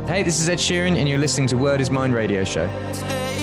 Hey, this is Ed Sheeran, and you're listening to Word Is Mine radio show.